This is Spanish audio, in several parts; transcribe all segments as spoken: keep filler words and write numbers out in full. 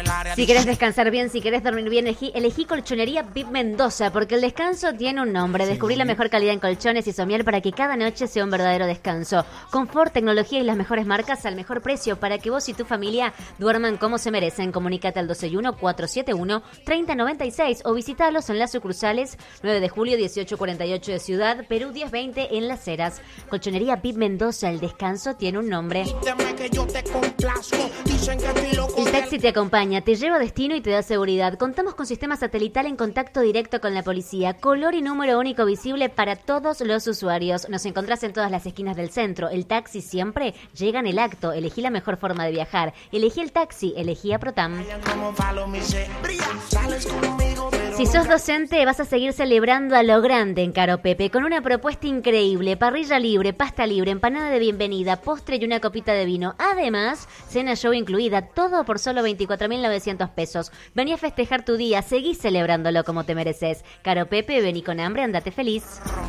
Si querés descansar bien, si querés dormir bien, elegí, elegí Colchonería Pip Mendoza, porque el descanso tiene un nombre. Descubrí la mejor calidad en colchones y somier para que cada noche sea un verdadero descanso. Confort, tecnología y las mejores marcas al mejor precio para que vos y tu familia duerman como se merecen. Comunicate al doce uno, cuatro siete uno, tres cero nueve seis o visitalos en las sucursales nueve de julio, dieciocho cuarenta y ocho de Ciudad, Perú diez veinte en Las Heras. Colchonería Pip Mendoza, el descanso tiene un nombre. El taxi te acompaña, te lleva a destino y te da seguridad. Contamos con sistema satelital en contacto directo con la policía, color y número único visible para todos los usuarios. Nos encontrás en todas las esquinas del centro. El taxi siempre llega en el acto. Elegí la mejor forma de viajar. Elegí el taxi, elegí a Protam. Si sos docente, vas a seguir celebrando a lo grande en Caro Pepe con una propuesta increíble: parrilla libre, pasta libre, empanada de bienvenida, postre y una copita de vino. Además, cena show incluida, todo por solo veinticuatro mil novecientos pesos. Vení a festejar tu día, seguí celebrándolo como te mereces. Caro Pepe, vení con hambre, andate feliz.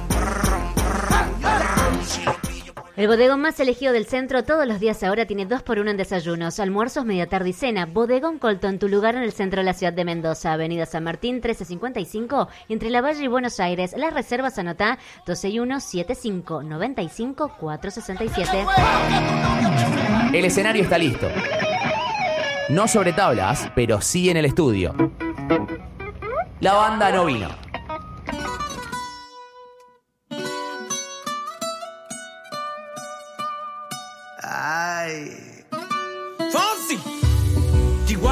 El bodegón más elegido del centro todos los días ahora tiene dos por uno en desayunos, almuerzos, media tarde y cena. Bodegón Colton, tu lugar en el centro de la ciudad de Mendoza, Avenida San Martín trece cincuenta y cinco, entre La Valle y Buenos Aires. Las reservas anotá doce uno, setenta y cinco, noventa y cinco, cuatrocientos sesenta y siete. El escenario está listo. No sobre tablas, pero sí en el estudio. La banda no vino. Ay. Fonsi. Chihuahua.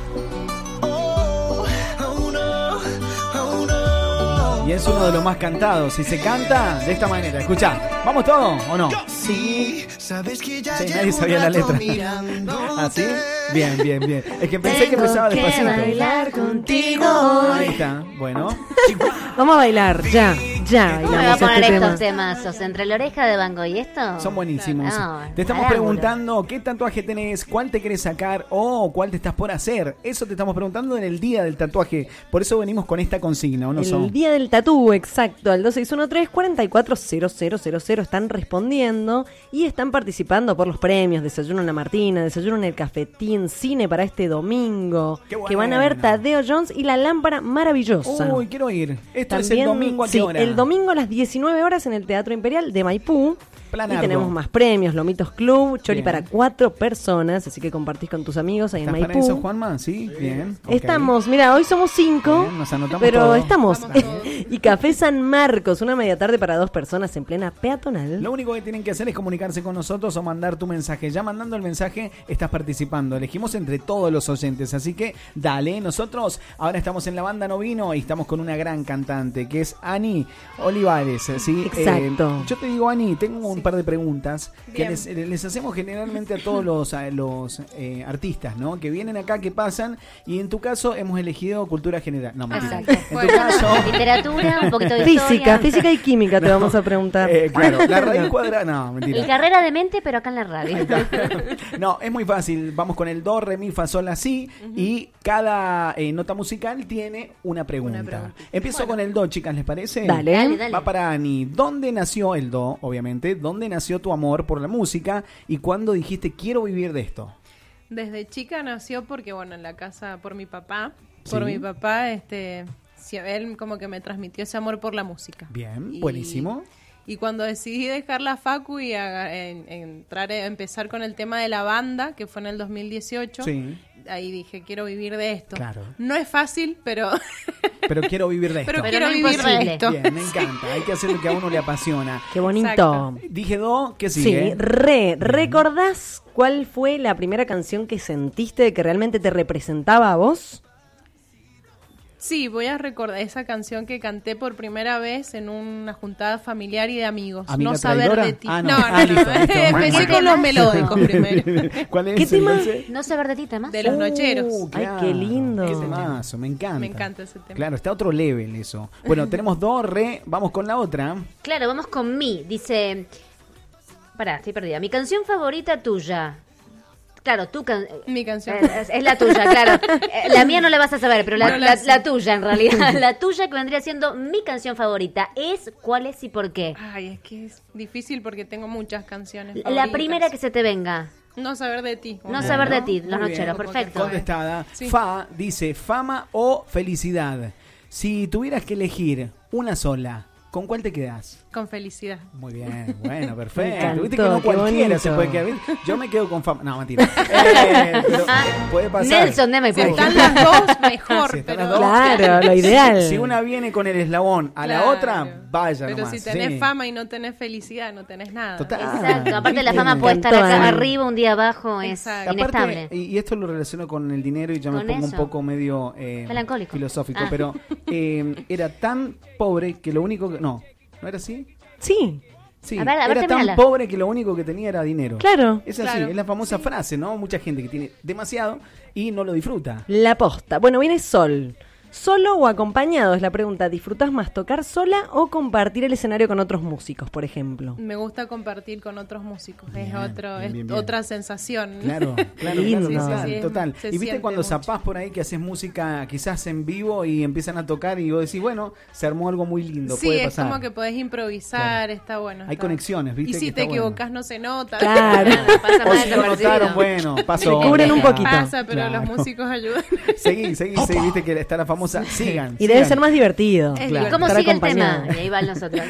Oh, oh no, oh no. Y es uno de los más cantados. Si se canta de esta manera, escuchá. ¿Vamos todos o no? Sí, sabes que ya sí, nadie sabía la letra. ¿Ah, sí? Bien, bien, bien. Es que pensé Tengo que empezaba que despacito. bailar contigo. Ahí está, bueno. Vamos a bailar, ya, ya. ¿Cómo me va a bailamos poner este estos tema. temazos? ¿Entre la oreja de Van Gogh y esto? Son buenísimos. No, te estamos parábola. preguntando qué tatuaje tenés, cuál te querés sacar o cuál te estás por hacer. Eso te estamos preguntando en el día del tatuaje. Por eso venimos con esta consigna, ¿o no El son? día del tatú, exacto, al dos seis uno tres, cuatro cuatro cero cero cero cero están respondiendo y están participando por los premios Desayuno en la Martina, Desayuno en el Cafetín, cine para este domingo, Qué bueno. que van a ver Tadeo Jones y la lámpara maravillosa. Uy, quiero ir. Esto También, es el domingo, ¿a qué sí, hora? el domingo a las diecinueve horas en el Teatro Imperial de Maipú. Planardo. Y tenemos más premios, Lomitos Club, Chori Bien. para cuatro personas, así que compartís con tus amigos ahí en ¿Estás para Maipú. eso, Juanma? Sí, bien. ok. Estamos, mira, hoy somos cinco, Bien, nos anotamos pero todo. estamos. Vamos. Y Café San Marcos, una media tarde para dos personas en plena peatonal. Lo único que tienen que hacer es comunicarse con nosotros o mandar tu mensaje. Ya mandando el mensaje estás participando. Elegimos entre todos los oyentes, así que dale. Nosotros ahora estamos en la banda No Vino y estamos con una gran cantante que es Ani Olivares, ¿sí? Exacto. Eh, yo te digo, Ani, tengo un par de preguntas que Bien. les, les hacemos generalmente a todos los, a los eh, artistas, ¿no? Que vienen acá, que pasan, y en tu caso hemos elegido cultura general. No, mentira. Exacto. En Bueno. tu caso... Literatura, un poquito de Física, historia. física y química te vamos a preguntar. Eh, claro, la raíz cuadrada... No, mentira. Y carrera de mente, pero acá en la radio. No, es muy fácil. Vamos con el do, re, mi, fa, sol, la, si. Y cada eh, nota musical tiene una pregunta. Una preguntita. Empiezo Bueno. con el do, chicas, ¿les parece? Dale. Dale, dale. Va para Ani. ¿Dónde nació el do, obviamente? ¿Dónde nació tu amor por la música? ¿Y cuándo dijiste, quiero vivir de esto? Desde chica nació porque, bueno, en la casa por mi papá. Por Sí. mi papá, este, sí, él como que me transmitió ese amor por la música. Bien, Y- buenísimo. Y cuando decidí dejar la facu y a- en- entrar, a empezar con el tema de la banda, que fue en el dos mil dieciocho, Sí. ahí dije, quiero vivir de esto. Claro. No es fácil, pero, Pero quiero vivir de esto. pero Pero quiero no vivir de imposible. esto. Bien, me encanta. Hay que hacer lo que a uno le apasiona. Qué bonito. Exacto. Dije do, ¿qué Sí, sigue? re. ¿Recordás cuál fue la primera canción que sentiste que realmente te representaba a vos? Sí, voy a recordar esa canción que canté por primera vez en una juntada familiar y de amigos. ¿Amiga No saber traidora? de ti. Ah, no. no, no, Ah, no. listo, listo. Empecé con los melódicos primero. ¿Cuál es ¿Qué el tema? entonces? No saber de ti, temas. De los nocheros. Uh, Ay, qué lindo. Qué temazo, me encanta. Me encanta ese tema. Claro, está a otro level eso. Bueno, tenemos do, re, vamos con la otra. Claro, vamos con mi. Dice. Pará, estoy perdida. Mi canción favorita tuya. Claro, tu can... Mi canción. Es, es la tuya, claro. Eh, La mía no la vas a saber, pero la, No la la- sé. la tuya en realidad. La tuya que vendría siendo mi canción favorita. Es cuál es y por qué. Ay, es que es difícil porque tengo muchas canciones. La favoritas. primera que se te venga. No saber de ti. No saber de ti, los Muy nocheros, bien. perfecto. Contestada. Sí. Fa dice fama o felicidad. Si tuvieras que elegir una sola, ¿con cuál te quedas? Con felicidad. Muy bien, bueno, perfecto. Me encantó, Viste que no qué cualquiera bonito. se puede quedar. ¿Viste? Yo me quedo con fama. No, mentira. Eh, pero puede pasar. Nelson, deme Si por están las dos, mejor. Si están pero las dos. Claro, lo ideal. Si una viene con el eslabón a la Claro. otra, vaya Pero nomás. si tenés sí. fama y no tenés felicidad, no tenés nada. Total. Exacto, aparte la ¿viste? fama Me puede estar encantó, acá Ana. arriba, un día abajo, es Exacto. inestable. Aparte, y y esto lo relaciono con el dinero y ya me Con pongo un eso. poco medio eh, Melancólico. filosófico, Ah. pero eh, era tan pobre que lo único que... No, ¿no era así? Sí, Sí, A ver, a ver, era tan terminala. pobre que lo único que tenía era dinero. claro. Es así, Claro. es la famosa frase, ¿no? Mucha gente que tiene demasiado y no lo disfruta. La posta. Bueno, viene Sol. ¿Solo o acompañado? Es la pregunta. ¿Disfrutas más tocar sola o compartir el escenario con otros músicos, por ejemplo? Me gusta compartir con otros músicos. es Bien, otro, bien, es bien, bien. otra sensación. Claro, claro, Lindo. claro, Sí, total, sí, sí, total. se Y viste siente cuando mucho. zapás por ahí que haces música quizás en vivo y empiezan a tocar y vos decís, bueno, se armó algo muy lindo, Sí, puede es pasar. como que podés improvisar, está bueno. Hay está- conexiones, ¿viste? Y si que te está bueno. equivocás no se nota. Claro. Pasa O más si lo notaron, desapercibido. bueno, pasó. Se cubren un ya está. poquito. Pasa, pero Claro. los músicos ayudan. Seguí, seguí, seguí, viste que está la famosa, sigan. Y debe sigan. ser más divertido. Es Claro. ¿Cómo Estar sigue el acompañado. tema? Y ahí van nosotros.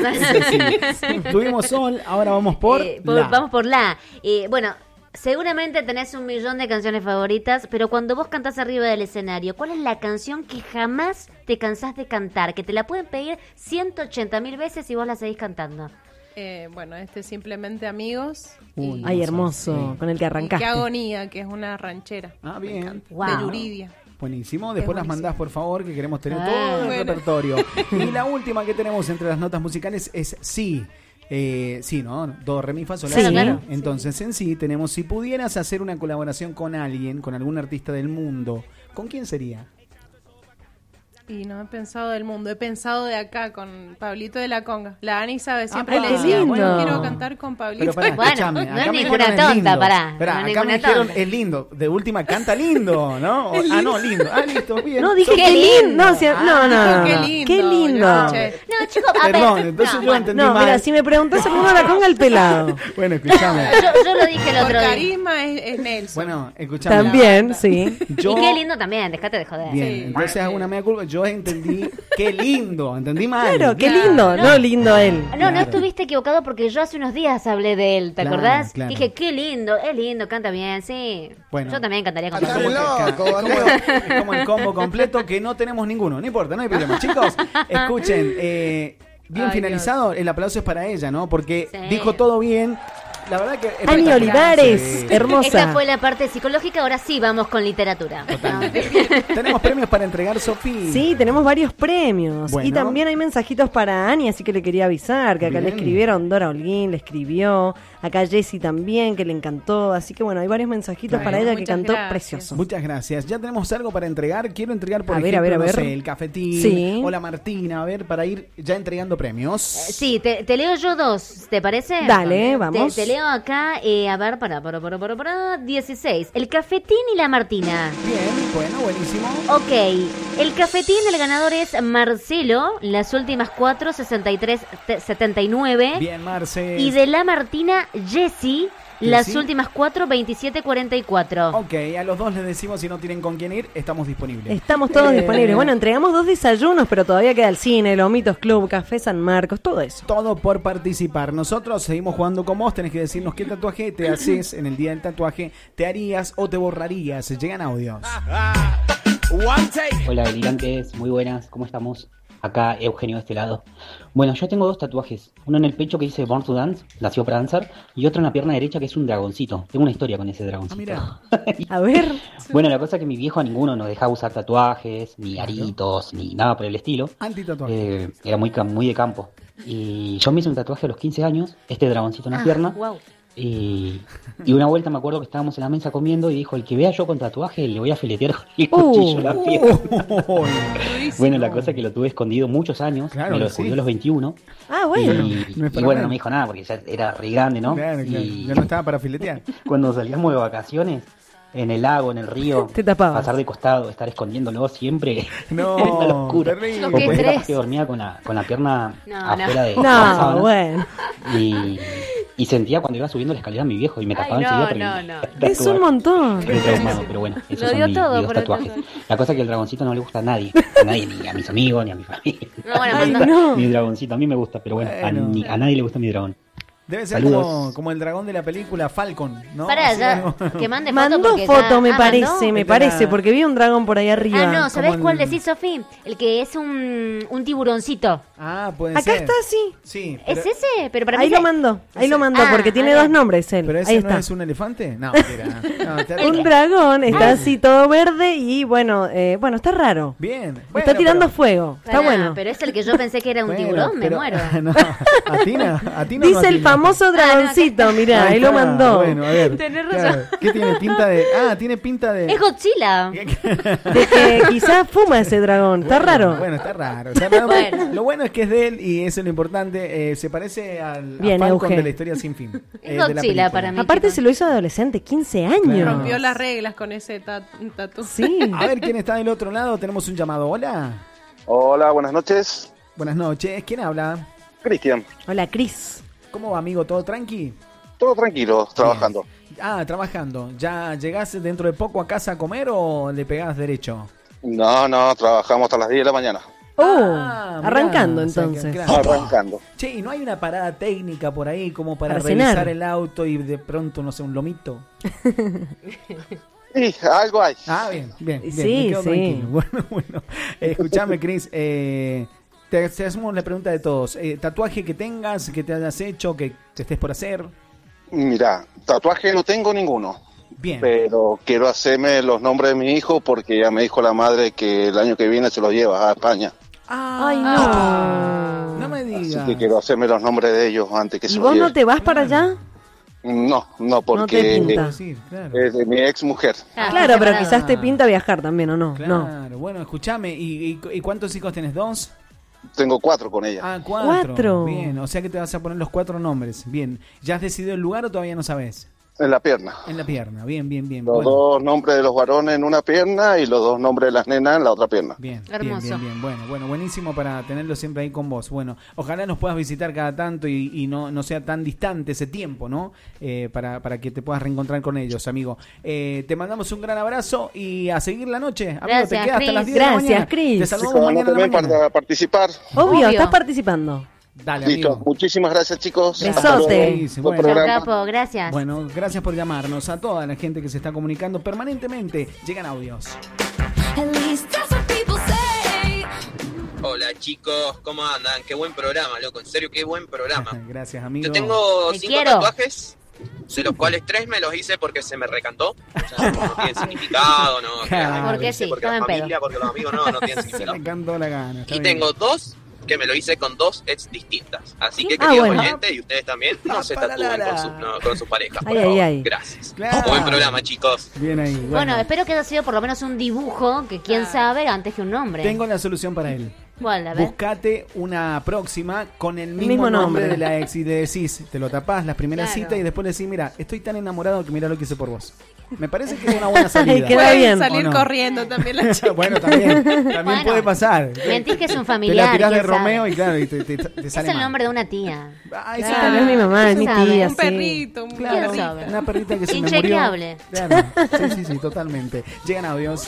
Sí. Tuvimos Sol, ahora vamos por, Eh, por- la. Vamos por la. Eh, bueno, seguramente tenés un millón de canciones favoritas, pero cuando vos cantás arriba del escenario, ¿cuál es la canción que jamás te cansás de cantar? Que te la pueden pedir ciento ochenta mil veces y vos la seguís cantando. Eh, bueno, este simplemente amigos. Uy, y, Ay, Sí. hermoso. Con el que y arrancaste. Qué agonía, que es una ranchera. Ah, bien. Wow. De Yuridia. Buenísimo, después las buenísimo. mandás por favor, que queremos tener Ah. todo el Bueno. repertorio. Y la última que tenemos entre las notas musicales es sí. Eh, sí, ¿no? Do, re, mi, fa, sol, la, Sí. si. Claro. Entonces, en sí tenemos, si pudieras hacer una colaboración con alguien, con algún artista del mundo, ¿con quién sería? Y no he pensado del mundo, he pensado de acá con Pablito de la Conga. La Ani sabe, siempre Ah, le qué decía, lindo. bueno, quiero cantar con Pablito. Pero pará, Bueno, escuchame, no acá es me ninguna dijeron es tonta, lindo. pará, Pará, no es acá me ninguna dijeron tonta. es lindo. De última, canta lindo, ¿no? O- ah, no, lindo. Ah, listo, bien. No, dije Qué qué lindo. lindo. No, o sea, no, no, no. Qué no. lindo. Qué lindo. yo escuché. No, chicos, a Perdón, ver. entonces no, yo bueno, entendí No, mal. mira, si me preguntas el uno la conga al pelado. Bueno, escúchame. yo, yo lo dije el Por otro día. carisma es, es Nelson. Bueno, escúchame. También, sí. Yo, Y qué lindo también, dejate de joder. Bien, Sí. entonces hago una mea culpa. Yo entendí qué lindo, entendí mal. Claro, qué Claro. lindo. No, lindo él. No, Claro. no estuviste equivocado porque yo hace unos días hablé de él, ¿te Claro, acordás? claro. Dije, qué lindo, es lindo, canta bien, sí. Bueno. Yo también cantaría con Es como, Loco, que- es como- boludo. es como el combo completo que no tenemos ninguno. No importa, no hay problema. Chicos, escuchen, eh, bien Ay, finalizado, el aplauso es para ella, ¿no? Porque Sí. dijo todo bien. La verdad que... Ani espectacular. Olivares, Sí. hermosa. Esta fue la parte psicológica, ahora sí vamos con literatura. Tenemos premios para entregar, Sofía. Sí, tenemos varios premios. Bueno. Y también hay mensajitos para Ani, así que le quería avisar que acá le Bien. escribieron, Dora Holguín le escribió, acá Jessy también, que le encantó. Así que bueno, hay varios mensajitos Bueno, para ella que muchas cantó gracias. precioso. Muchas gracias. Ya tenemos algo para entregar. Quiero entregar, por A ver, ejemplo, a ver, a no ver. sé, el cafetín Sí. o la Martina, a ver, para ir ya entregando premios. Sí, te, te leo yo dos, ¿te parece? Dale, vamos. Te, te leo acá, eh, a ver, para, para, para, para, para, dieciséis. El cafetín y la Martina. Bien, bueno, buenísimo. Ok, el cafetín del ganador es Marcelo, las últimas cuatro, sesenta y tres, te- setenta y nueve. Bien, Marce. Y de la Martina, Jessie, las Jessie. últimas cuatro, veintisiete, cuarenta y cuatro. Ok, a los dos les decimos si no tienen con quién ir, estamos disponibles. Estamos todos Eh, disponibles. Bueno, entregamos dos desayunos, pero todavía queda el cine, Lomitos Club, Café San Marcos, todo eso. Todo por participar. Nosotros seguimos jugando con vos. Tenés que decirnos qué tatuaje te haces en el día del tatuaje. ¿Te harías o te borrarías? Llegan audios. Hola, delirantes, muy buenas, ¿cómo estamos? Acá Eugenio de este lado. Bueno, yo tengo dos tatuajes. Uno en el pecho que dice Born to Dance, nació para danzar, y otro en la pierna derecha que es un dragoncito. Tengo una historia con ese Ah, dragoncito. mira. A ver, Bueno, la cosa es que mi viejo a ninguno nos dejaba usar tatuajes, ni aritos, ni nada por el estilo. Antitatuaje. Eh, era muy, cam- muy de campo. Y yo me hice un tatuaje a los quince años, este dragoncito en la pierna. Wow. Y, y una vuelta me acuerdo que estábamos en la mesa comiendo y dijo, el que vea yo con tatuaje le voy a filetear con el Uh. cuchillo la pierna. Uy, Bueno, la cosa es que lo tuve escondido muchos años, Claro me lo que descubrió sí. a los veintiuno. ah, bueno. Y, no es y para bueno, menos. no me dijo nada porque ya era re grande, ¿no? claro, claro. Y Ya no estaba para filetear. cuando salíamos de vacaciones, en el lago, en el río, Te tapabas. pasar de costado, estar escondiéndolo siempre, No, era una locura. terrible. O Qué pues estrés. capaz que dormía con la, con la pierna No, afuera no. de, de la No, sábana. bueno. Y, Y sentía cuando iba subiendo la escalera a mi viejo y me Ay, tapaba no, enseguida porque no, me- no. tatuar. Es un montón. Estoy traumado, pero bueno, esos Lo son dio mis, todo mis dos por el tatuajes. tatuaje. La cosa es que el dragoncito no le gusta a nadie. A nadie, ni a mis amigos, ni a mi familia. No, bueno, Ay, mandó- no. Mi dragoncito, a mí me gusta, pero bueno, a, Bueno. ni- a nadie le gusta mi dragón. Debe ser Saludos. como, como el dragón de la película Falcon, ¿no? Para Así allá, algo. que mande foto Mandó porque foto, ya- me ah, parece, ¿mandó? me El de la- parece, porque vi un dragón por ahí arriba. Ah, no, ¿sabés como cuál el- decís, Sofi? El que es un, un tiburoncito. Ah, puede Acá ser. está, sí. Sí. ¿Es pero- ese? Pero para mí Ahí lo ese- mandó, ahí lo mandó, Ah, porque tiene ahí dos va. nombres él. Pero ese Ahí no está. es un elefante. No, mentira. No, está- Un dragón, está así todo verde y bueno, eh, bueno, está raro. Bien. está Bueno, tirando pero- fuego, está Pará, bueno. Pero es el que yo pensé que era un bueno, tiburón, me pero- muero. No, Atina, Atina Dice no el atina. famoso dragoncito, mirá, ahí lo está, mandó. Bueno, a ver. Tenés claro, razón. ¿Qué tiene pinta de? Ah, tiene pinta de. Es Godzilla. De que quizás fuma ese dragón, está raro. Bueno, está raro. está raro. Bueno. Lo bueno es que es de él y eso es lo importante. eh, se parece al a Bien, Falcon Euge. de la historia sin fin. Es eh, de la Godzilla película. para mí. Aparte chicos. se lo hizo adolescente, quince años. Claro. Rompió las reglas con ese tat- tatu. Sí. A ver quién está del otro lado. Tenemos un llamado. Hola. Hola, buenas noches. Buenas noches. ¿Quién habla? Cristian, Hola, Cris. ¿Cómo va, amigo? ¿Todo tranqui? todo tranquilo, trabajando. Ah, trabajando. ¿Ya llegás dentro de poco a casa a comer o le pegás derecho? No, no, trabajamos hasta las diez de la mañana, Oh, Ah, mirá, arrancando o sea que, entonces. claro. arrancando. Che, ¿y no hay una parada técnica por ahí como para, Para revisar cenar. el auto y de pronto, no sé, un lomito? Y algo hay. Ah, bien, bien, bien. Sí, me quedo sí. tranquilo. Bueno, bueno. Eh, escuchame, Cris, eh, te, te hacemos la pregunta de todos. Eh, ¿Tatuaje que tengas, que te hayas hecho, que te estés por hacer? Mira, tatuaje no tengo ninguno, Bien. pero quiero hacerme los nombres de mi hijo porque ya me dijo la madre que el año que viene se los lleva a España. Ay, no. No me Así digas. que quiero hacerme los nombres de ellos antes que se ¿Y los vos lleve. no te vas para allá? No, no, te porque pinta. Sí, claro. es de mi ex mujer. Ah, Claro, pero separado. quizás te pinta viajar también, ¿o no? No. Claro, bueno, escúchame. ¿y, y, y cuántos hijos tenés? ¿Dos? Tengo cuatro con ella. Ah, cuatro. Cuatro. Bien, o sea que te vas a poner los cuatro nombres. Bien. ¿Ya has decidido el lugar o todavía no sabes? En la pierna. En la pierna. Bien, bien, bien. Los Bueno. dos nombres de los varones en una pierna y los dos nombres de las nenas en la otra pierna. Bien, Hermoso. bien, bien, bien. Bueno, bueno, buenísimo para tenerlo siempre ahí con vos. Bueno, ojalá nos puedas visitar cada tanto y, y no, no sea tan distante ese tiempo, ¿no? Eh, para, para que te puedas reencontrar con ellos, amigo. Eh, te mandamos un gran abrazo y a seguir la noche. Amigo, Gracias, te quedas hasta Cris. las diez de la Gracias, mañana. Cris. Te Chicos, saludamos mañana a la también mañana. para participar. Obvio, Obvio. estás participando. Dale, Listo, amigo. muchísimas gracias, chicos. Besote. Hasta luego. Sí, sí, Buen bueno. Chao, programa. capo, gracias. Bueno, gracias por llamarnos. A toda la gente que se está comunicando permanentemente. Llegan audios. Hola chicos, ¿cómo andan? Qué buen programa, loco, en serio, qué buen programa. Gracias, amigo. Yo tengo Te cinco quiero. tatuajes, de los cuales tres me los hice porque se me recantó. O sea, no tienen significado, no. Claro. Porque me hice sí, porque estaba la en pedo. familia, porque los amigos no, no tienen Se significado. me cantó la gana. está Y bien. tengo dos que me lo hice con dos ex distintas. Así que Ah, queridos bueno. oyentes y ustedes también, no se tatúen con su, no, con su pareja, por Ay, ay, favor. ay. Gracias. Claro. Buen programa, chicos. Bien ahí. Bueno, Bueno, espero que haya sido por lo menos un dibujo, que quién sabe, antes que un nombre. tengo la solución para él. ¿Cuál? A ver. Buscate una próxima con el mismo, mismo nombre. nombre. de la ex y le decís, te lo tapás las primeras Claro. citas y después le decís, mira, estoy tan enamorado que mira lo que hice por vos. Me parece que es una buena Ay, salida. queda Pueden bien. salir ¿O no? corriendo también la chica. Bueno, también, también Bueno, puede pasar. mentís que es un Te la familiar, tirás de quién sabe. Romeo y claro, y te, te- te Es sale el mal. nombre de una tía. Ah, eso Claro, también. es mi mamá, es mi ¿Quién sabe? tía, Un sí. perrito, un Claro, ¿Quién sabe? una perrita que se me murió. Inchequeable. Claro, sí, sí, sí, totalmente. Llegan audios.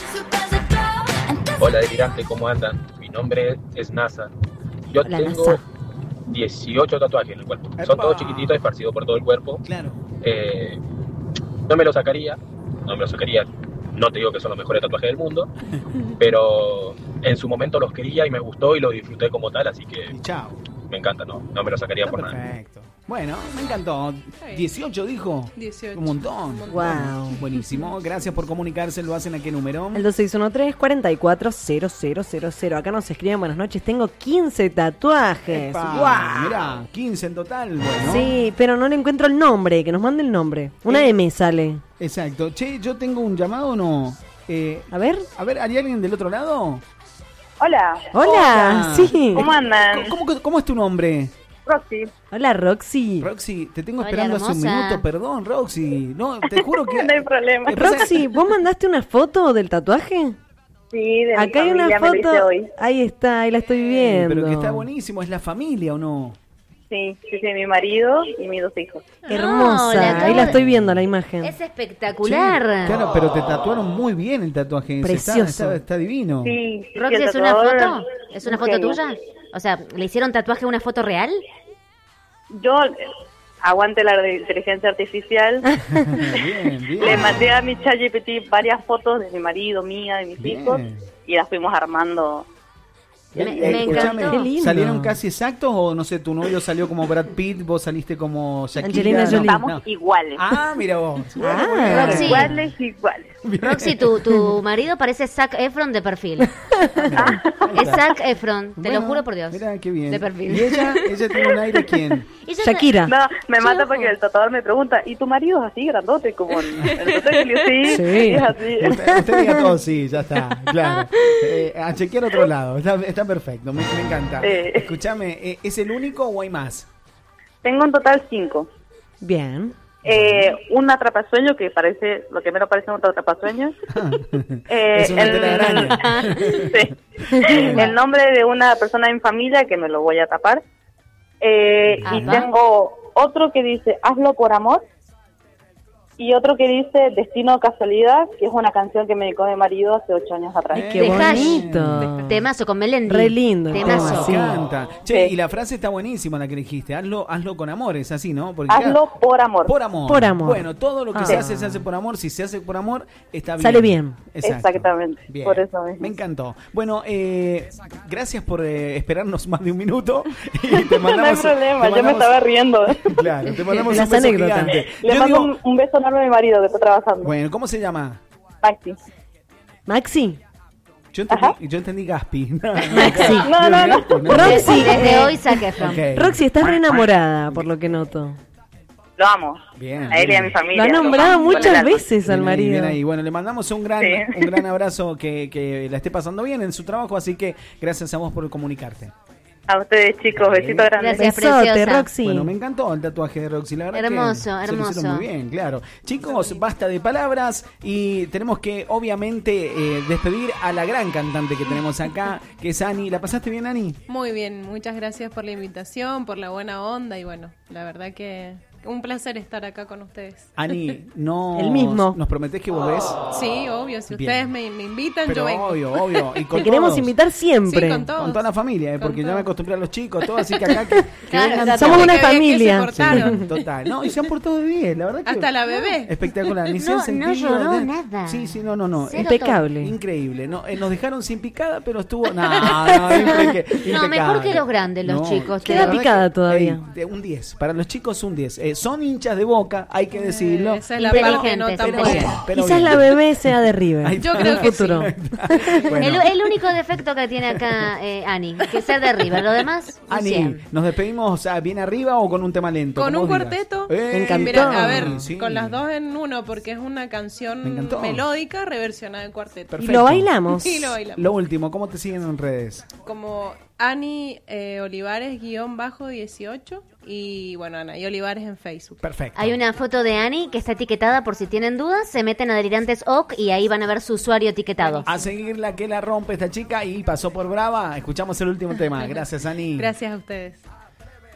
Hola delirante, ¿cómo andan? Mi nombre es NASA. Yo Hola, tengo NASA. dieciocho tatuajes en el cuerpo. ¡Epa! Son todos chiquititos, esparcidos por todo el cuerpo. Claro. Eh, no me lo sacaría, no me lo sacaría. No te digo que son los mejores tatuajes del mundo, pero en su momento los quería y me gustó y los disfruté como tal, así que Y chao. me encanta, no, no me lo sacaría Está por nada. perfecto. Bueno, me encantó. dieciocho dijo. dieciocho. Un montón. Wow. Buenísimo. Gracias por comunicarse. ¿Lo hacen a qué número? El dos seis uno tres, cuatro cuatro cero cero cero cero. Acá nos escriben, buenas noches, tengo quince tatuajes. Epa, Wow. Mirá, quince en total. Bueno. Sí, pero no le encuentro el nombre, que nos mande el nombre. Una Eh. M sale. Exacto. Che, ¿yo tengo un llamado o no? Eh, A ver. a ver, ¿hay alguien del otro lado? Hola, Hola, sí. ¿cómo andan? ¿Cómo, cómo, cómo es tu nombre? Roxy. Hola, Roxy. Roxy, te tengo Hola, esperando hace un hermosa. minuto. Perdón, Roxy. No, te juro que... No hay problema. ¿Qué pasa? Roxy, ¿vos mandaste una foto del tatuaje? Sí, de Acá mi hay una familia me lo hice foto. hoy. Ahí está, ahí la estoy viendo. Pero que está buenísimo. ¿Es la familia o no? Sí, sí, sí, mi marido y mis dos hijos. Hermosa. No, la acabo Ahí la de- estoy viendo la imagen. Es espectacular. Sí, claro, pero te tatuaron muy bien el tatuaje. ese. Está, Precioso. está, está divino. Sí, sí, Roxy, el ¿es una tatuador, foto? ¿Es una un foto genio. tuya? O sea, ¿le hicieron tatuaje a una foto real? Yo eh, aguante la de inteligencia artificial. Bien, bien. Le mandé a mi ChatGPT varias fotos de mi marido, mía, de mis Bien. hijos, y las fuimos armando. Me, Eh, me escuchame, encantó. Qué lindo. ¿salieron casi exactos o no sé, tu novio salió como Brad Pitt, vos saliste como Shakira? Angelina No, Jolie. Estamos no. iguales. Ah, mira vos. Bueno, Ah. muy bien. Roxy. Iguales, iguales. Roxy, tu, tu marido parece Zac Efron de perfil. Es Zac Efron, te Bueno, lo juro por Dios. Mira qué bien. De perfil. ¿Y ella? ¿Ella tiene un aire quién? Y yo- Shakira. No, me Sí, mata ojo. porque el tatuador me pregunta, ¿y tu marido es así, grandote? Como el el tatuaje. Y le digo, sí, Sí. sí, es así. Usted, usted diga todo, sí, ya está, claro. Eh, a chequear otro lado, está, está perfecto, me, me encanta. Eh. Escúchame, eh, ¿es el único o hay más? Tengo en total cinco. Bien. Eh, un atrapasueño que parece, lo que menos parece un atrapasueño. Eh, Es una el- telaraña. Sí. El nombre de una persona en familia que me lo voy a tapar. Eh, y Apa. tengo otro que dice Hazlo por amor. Y otro que dice Destino o Casualidad, que es una canción que me dedicó mi marido hace ocho años atrás. Ay, qué De Hash. bonito. Temazo con Melendi. Re lindo el Temazo. tema, Me sí. encanta. Che, Sí. y la frase está buenísima la que dijiste. Hazlo, hazlo con amor, es así, ¿no? Porque Hazlo claro, por amor. por amor. Por amor. Bueno, todo lo que Ah. se hace, se hace por amor. Si se hace por amor, está bien. Sale bien. Exacto. Exactamente, Bien. por eso mismo. Me encantó. Bueno, eh, gracias por eh, esperarnos más de un minuto. Y te mandamos, No hay problema, te yo me mandamos- estaba riendo. Claro, te mandamos Las un beso anécdotas. gigante. Le Yo mando digo, un, un beso enorme a mi marido que está trabajando. bueno, ¿cómo se llama? Maxi. Maxi. Yo entendí, Ajá. yo entendí Gaspi. Maxi. No, no, no. Roxy, Desde eh, hoy Zac Efron. Ok. Roxy, estás re enamorada, por lo que noto. Lo amo. Bien, A él y a bien. mi familia. Lo ha Lo nombrado amo con el muchas alma. veces al Bien ahí, bien marido. ahí. Bueno, le mandamos un gran, Sí. un gran abrazo, que, que la esté pasando bien en su trabajo, así que gracias a vos por comunicarte. A ustedes, chicos. Besitos grandes. Gracias, Besote, preciosa. Roxy. Bueno, me encantó el tatuaje de Roxy, la verdad Hermoso, que se lo hermoso. hicieron muy bien, claro. Chicos, basta de palabras y tenemos que, obviamente, eh, despedir a la gran cantante que tenemos acá, que es Ani. ¿La pasaste bien, Ani? Muy bien, muchas gracias por la invitación, por la buena onda y bueno, la verdad que un placer estar acá con ustedes. Ani, no. El mismo. ¿Nos prometés que volvés? Sí, obvio, si Bien. ustedes me, me invitan, Pero yo vengo. obvio, obvio. Y con Te queremos todos. invitar siempre. Sí, con todos. Con toda la familia, eh, Con porque ya todo. me acostumbré a los chicos, todo, así que acá que, que Claro, vengan ya Somos todos. una Que bien que familia. se portaron. Sí, total. No, y se han portado de bien, la verdad que. Hasta la bebé. Espectacular. Ni se No, han sentido no lloró de- nada. Sí, sí, no, no, no. Cero Impecable. Increíble. No, eh, nos dejaron sin picada, pero estuvo. No, no, impeque- No, mejor impecable. que los grandes, los chicos, Queda la verdad picada que, todavía. ey, de un diez. Para los chicos, un diez. Eh, son hinchas de Boca, hay que decirlo. Esa es la Inteligentes, parte no tan inteligentes. buena. Pero Quizás bien. la bebé sea de River. Ahí Yo está. creo en que el futuro. Bueno. El, el único defecto que tiene acá eh, Ani, que ser de River. Lo demás, un Ani, cien. ¿nos despedimos ah, bien arriba o con un tema lento? Con Como un vos digas. cuarteto. Eh, Me encantó. Mira, a ver, sí. con las dos en uno, porque es una Me canción encantó. melódica reversionada en cuarteto. Y Perfecto. lo bailamos. Y lo bailamos. Lo último, ¿cómo te siguen en redes? Como Ani eh, Olivares guión bajo dieciocho y bueno, Ana y Olivares en Facebook. Perfecto. Hay una foto de Ani que está etiquetada por si tienen dudas, se meten a Delirantes O C y ahí van a ver su usuario etiquetado. A seguirla que la rompe esta chica y pasó por brava. Escuchamos el último tema. Gracias, Ani. Gracias a ustedes.